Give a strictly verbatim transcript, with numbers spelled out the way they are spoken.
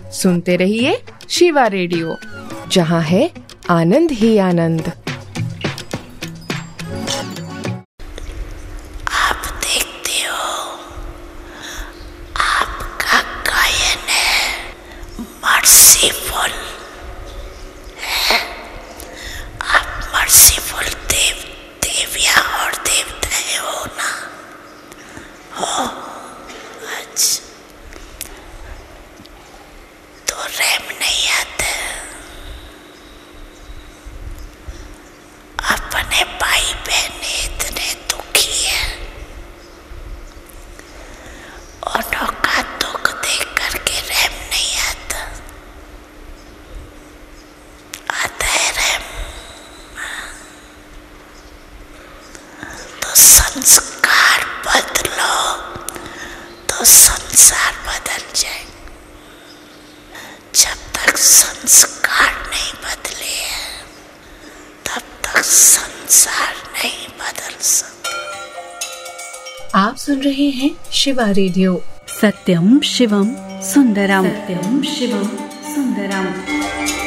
सुनते रहिए शिवा रेडियो, जहाँ है आनंद ही आनंद। आप देखते हो, आपका गायन है मर्सीफुल है। आप मर्सीफुल देव देविया और देवताएं हो ना? हो? अच्छा, तो रैम नहीं आता। अपने भाई बहन इतने दुखी है, उन्हों का दुख देख करके रैम नहीं आता। आता है रैम। तो संस्कार बदलो तो संसार बदल जाए। जब तक संस्कार नहीं बदले हैं, तब तक संसार नहीं बदल सकता। आप सुन रहे हैं शिवा रेडियो। सत्यम शिवम सुंदरम। सत्यम शिवम सुंदरम।